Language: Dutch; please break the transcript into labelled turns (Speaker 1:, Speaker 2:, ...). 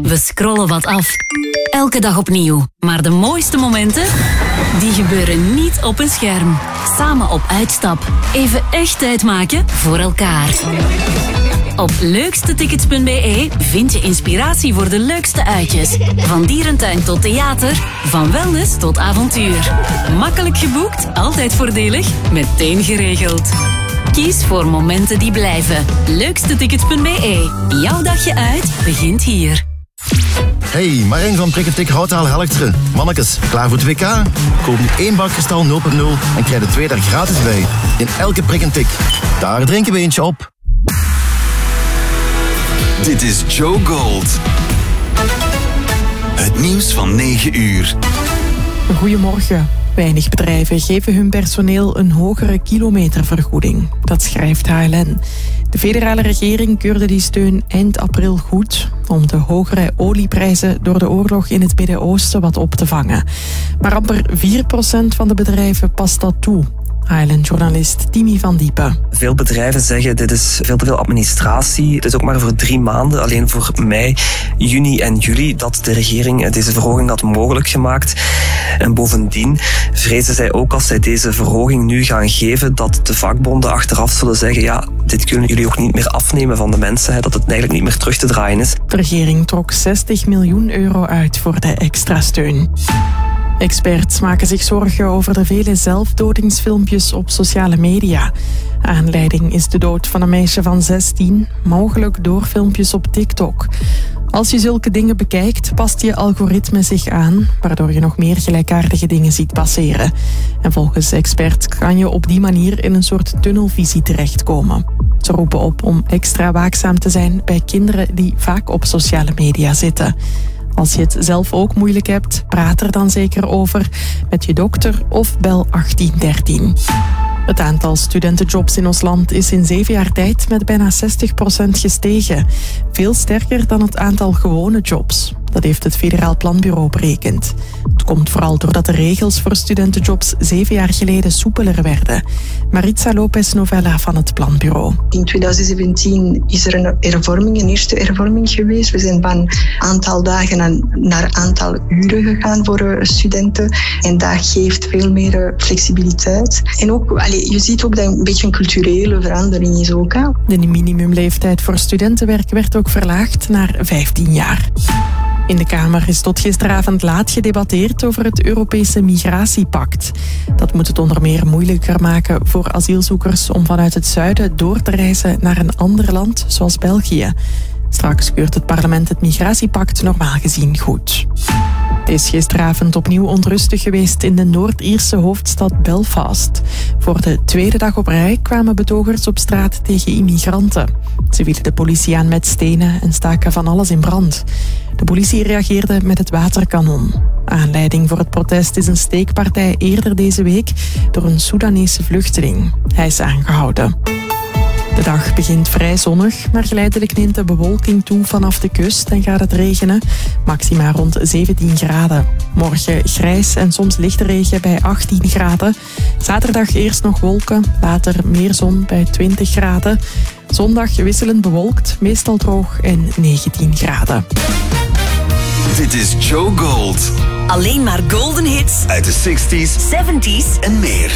Speaker 1: We scrollen wat af. Elke dag opnieuw. Maar de mooiste momenten, die gebeuren niet op een scherm. Samen op uitstap. Even echt tijd maken voor elkaar. Op leukstetickets.be vind je inspiratie voor de leukste uitjes. Van dierentuin tot theater, van wellness tot avontuur. Makkelijk geboekt, altijd voordelig, meteen geregeld. Kies voor momenten die blijven. Leukstetickets.be. Jouw dagje uit begint hier.
Speaker 2: Hey, Marijn van Prikketik Houtaal Helchteren. Mannekes, klaar voor het WK? Koop nu 1 bak Kristal 0.0 en krijg de 2 daar gratis bij. In elke prik en tik. Daar drinken we eentje op.
Speaker 3: Dit is Joe Gold. Het nieuws van 9 uur.
Speaker 4: Goedemorgen. Weinig bedrijven geven hun personeel een hogere kilometervergoeding. Dat schrijft HLN. De federale regering keurde die steun eind april goed om de hogere olieprijzen door de oorlog in het Midden-Oosten wat op te vangen. Maar amper 4% van de bedrijven past dat toe. HLN-journalist Timmy van Diepen.
Speaker 5: Veel bedrijven zeggen dit is veel te veel administratie. Het is ook maar voor 3 maanden, alleen voor mei, juni en juli, dat de regering deze verhoging had mogelijk gemaakt. En bovendien vrezen zij ook als zij deze verhoging nu gaan geven, dat de vakbonden achteraf zullen zeggen, ja, dit kunnen jullie ook niet meer afnemen van de mensen, dat het eigenlijk niet meer terug te draaien is.
Speaker 4: De regering trok €60 miljoen uit voor de extra steun. Experts maken zich zorgen over de vele zelfdodingsfilmpjes op sociale media. Aanleiding is de dood van een meisje van 16, mogelijk door filmpjes op TikTok. Als je zulke dingen bekijkt, past je algoritme zich aan, waardoor je nog meer gelijkaardige dingen ziet passeren. En volgens experts kan je op die manier in een soort tunnelvisie terechtkomen. Ze roepen op om extra waakzaam te zijn bij kinderen die vaak op sociale media zitten. Als je het zelf ook moeilijk hebt, praat er dan zeker over met je dokter of bel 1813. Het aantal studentenjobs in ons land is in 7 jaar tijd met bijna 60% gestegen. Veel sterker dan het aantal gewone jobs. Dat heeft het Federaal Planbureau berekend. Het komt vooral doordat de regels voor studentenjobs 7 jaar geleden soepeler werden. Maritza Lopez Novella van het Planbureau.
Speaker 6: In 2017 is er een eerste hervorming geweest. We zijn van aantal dagen naar aantal uren gegaan voor studenten. En dat geeft veel meer flexibiliteit. En ook, je ziet ook dat een beetje een culturele verandering is ook. Hè?
Speaker 4: De minimumleeftijd voor studentenwerk werd ook verlaagd naar 15 jaar. In de Kamer is tot gisteravond laat gedebatteerd over het Europese migratiepact. Dat moet het onder meer moeilijker maken voor asielzoekers om vanuit het zuiden door te reizen naar een ander land, zoals België. Straks keurt het parlement het migratiepact normaal gezien goed. Het is gisteravond opnieuw onrustig geweest in de Noord-Ierse hoofdstad Belfast. Voor de 2e dag op rij kwamen betogers op straat tegen immigranten. Ze vielen de politie aan met stenen en staken van alles in brand. De politie reageerde met het waterkanon. Aanleiding voor het protest is een steekpartij eerder deze week door een Soedanese vluchteling. Hij is aangehouden. De dag begint vrij zonnig, maar geleidelijk neemt de bewolking toe vanaf de kust en gaat het regenen. Maxima rond 17 graden. Morgen grijs en soms lichte regen bij 18 graden. Zaterdag eerst nog wolken, later meer zon bij 20 graden. Zondag wisselend bewolkt, meestal droog en 19 graden.
Speaker 3: Dit is Joe Gold.
Speaker 1: Alleen maar golden hits
Speaker 3: Uit de 60s,
Speaker 1: 70s
Speaker 3: en meer.